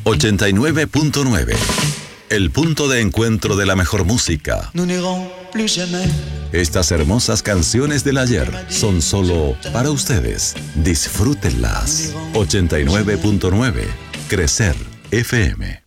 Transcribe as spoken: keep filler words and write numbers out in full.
ochenta y nueve punto nueve. El punto de encuentro de la mejor música. Estas hermosas canciones del ayer son solo para ustedes. Disfrútenlas. ochenta y nueve punto nueve. Crecer F M.